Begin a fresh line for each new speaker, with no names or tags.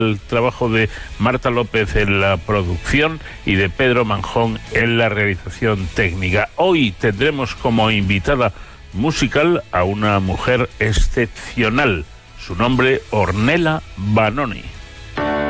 El trabajo de Marta López en la producción y de Pedro Manjón en la realización técnica. Hoy tendremos como invitada musical a una mujer excepcional. Su nombre, Ornella Vanoni.